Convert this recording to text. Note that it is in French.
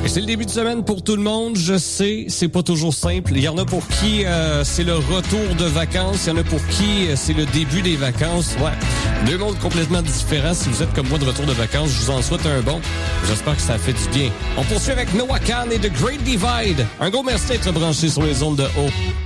Et c'est le début de semaine pour tout le monde. Je sais, c'est pas toujours simple. Il y en a pour qui c'est le retour de vacances. Il y en a pour qui c'est le début des vacances. Ouais, deux mondes complètement différents. Si vous êtes comme moi de retour de vacances, je vous en souhaite un bon. J'espère que ça fait du bien. On poursuit avec Noah Kahan et The Great Divide. Un gros merci d'être branché sur les ondes de haut.